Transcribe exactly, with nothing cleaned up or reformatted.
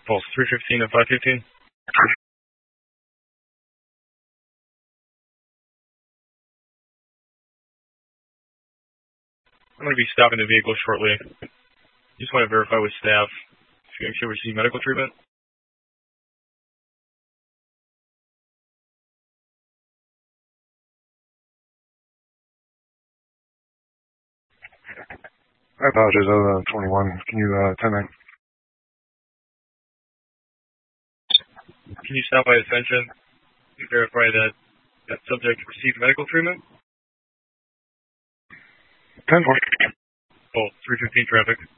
Pulse three fifteen and five fifteen. I'm going to be stopping the vehicle shortly. Just want to verify with staff if you actually receive medical treatment. I apologize, I was uh, twenty-one. Can you uh, ten nine? Can you stop by attention and verify that that subject received medical treatment? ten four. Oh, three fifteen traffic.